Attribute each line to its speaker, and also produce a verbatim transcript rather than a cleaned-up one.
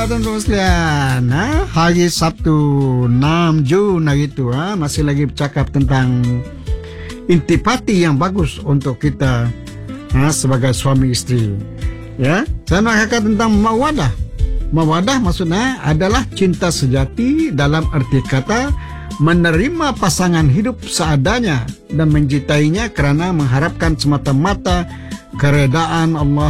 Speaker 1: Tuan-tuan sekalian, ha? Hari Sabtu enam Jun hari itu, ha? Masih lagi bercakap tentang intipati yang bagus untuk kita, ha? Sebagai suami isteri. Ya, saya nak kata tentang mawadah. Mawadah maksudnya adalah cinta sejati dalam arti kata menerima pasangan hidup seadanya dan mencintainya kerana mengharapkan semata-mata keredaan Allah